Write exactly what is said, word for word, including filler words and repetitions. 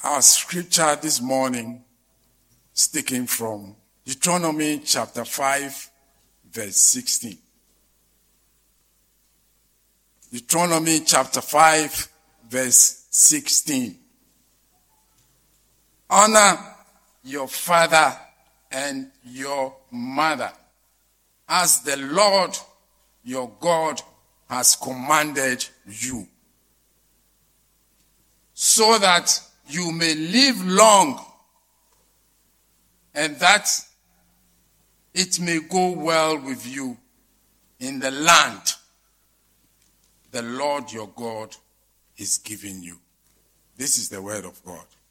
Our scripture this morning is taken from Deuteronomy chapter five, verse sixteen. Deuteronomy chapter five, verse sixteen. Honor your father and your mother, as the Lord your God has commanded you, so that you may live long and that it may go well with you in the land the Lord your God is giving you. This is the word of God.